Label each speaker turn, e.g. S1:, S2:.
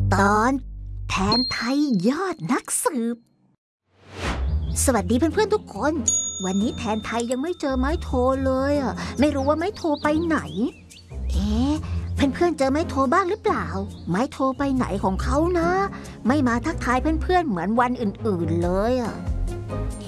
S1: ตอนแทนไทยยอดนักสืบสวัสดีเพื่อนๆทุกคนวันนี้แทนไทยยังไม่เจอไม้โทเลยไม่รู้ว่าไม้โทไปไหนเพื่อนๆเจอไม้โทบ้างหรือเปล่าไม้โทไปไหนของเขานะไม่มาทักทายเพื่อนๆเหมือนวันอื่นๆเลย